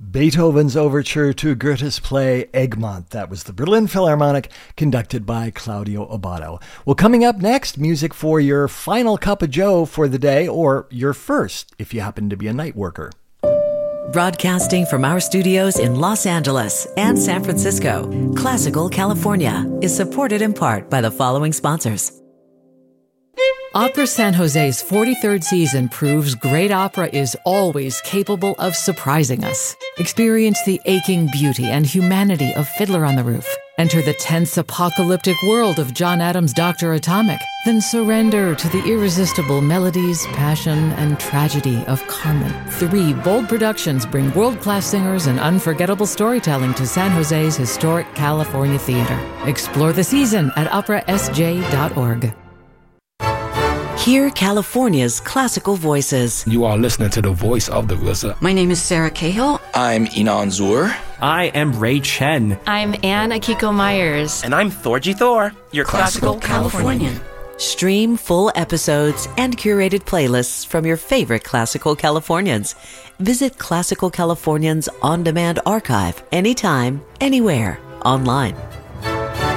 Beethoven's overture to Goethe's play Egmont. That was the Berlin Philharmonic, conducted by Claudio Abbado. Well, coming up next, music for your final cup of joe for the day, or your first if you happen to be a night worker. Broadcasting from our studios in Los Angeles and San Francisco, Classical California is supported in part by the following sponsors. Opera San Jose's 43rd season proves great opera is always capable of surprising us. Experience the aching beauty and humanity of Fiddler on the Roof. Enter the tense apocalyptic world of John Adams' Dr. Atomic. Then surrender to the irresistible melodies, passion, and tragedy of Carmen. 3 bold productions bring world-class singers and unforgettable storytelling to San Jose's historic California theater. Explore the season at operasj.org. Hear California's classical voices. You are listening to the voice of the RZA. My name is Sarah Cahill. I'm Inan Zur. I am Ray Chen. I'm Anne Akiko Myers. And I'm Thorgy Thor, your Classical Californian. Stream full episodes and curated playlists from your favorite Classical Californians. Visit Classical Californians On Demand Archive anytime, anywhere, online.